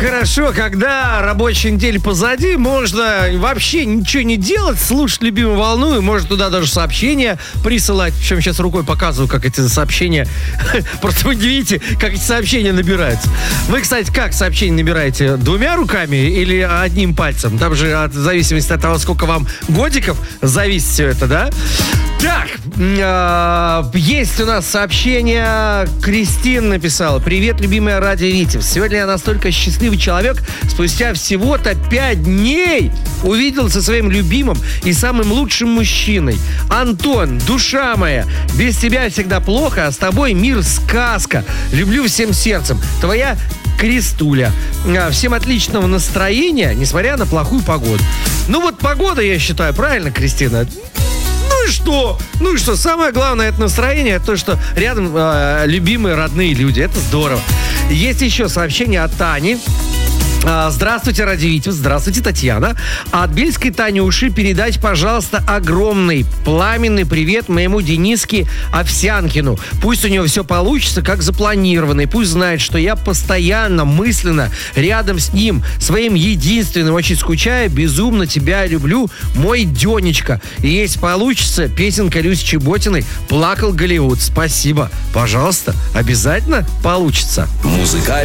хорошо, когда рабочая неделя позади, можно вообще ничего не делать, слушать любимую волну, и можно туда даже сообщения присылать. Причем сейчас рукой показываю, как эти сообщения... Просто вы не видите, как эти сообщения набираются. Вы, кстати, как сообщения набираете? Двумя руками или одним пальцем? Там же от зависимости от того, сколько вам годиков, зависит все это, да? Так, есть у нас сообщение. Кристина написала: «Привет, любимая Радио Витебск. Сегодня я настолько счастливый человек. Спустя всего-то 5 дней увиделся со своим любимым и самым лучшим мужчиной. Антон, душа моя, без тебя всегда плохо, а с тобой мир сказка. Люблю всем сердцем. Твоя Кристуля. Всем отличного настроения, несмотря на плохую погоду». Ну вот погода, я считаю, правильно, Кристина? Ну и что? Самое главное, это настроение, это то, что рядом любимые, родные люди. Это здорово. Есть еще сообщение от Тани. Здравствуйте, Радио Витебск. Здравствуйте, Татьяна. От Бельской Танюши передать, пожалуйста, огромный пламенный привет моему Дениске Овсянкину. Пусть у него все получится, как запланировано. И пусть знает, что я постоянно, мысленно рядом с ним, своим единственным, очень скучаю, безумно тебя люблю, мой Денечка. И если получится, песенка Люси Чеботиной «Плакал Голливуд». Спасибо. Пожалуйста, обязательно получится. Музыка.